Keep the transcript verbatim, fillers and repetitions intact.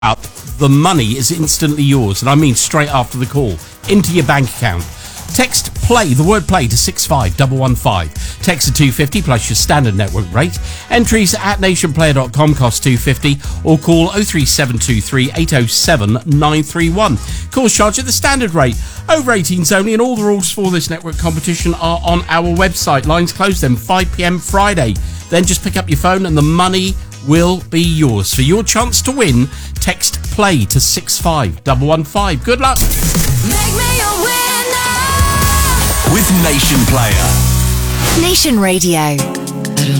up, the money is instantly yours, and I mean straight after the call, into your bank account. Text PLAY, the word play, to six five one one five. Text to two fifty plus your standard network rate. Entries at nation player dot com cost two fifty, or call oh three seven two three eight oh seven nine three one. Calls charged at the standard rate. Over eighteens only, and all the rules for this network competition are on our website. Lines close then five p.m. Friday. Then just pick up your phone and the money will be yours. For your chance to win, text PLAY to six five one one five. Good luck. Make me a winner with Nation Player. Nation Radio.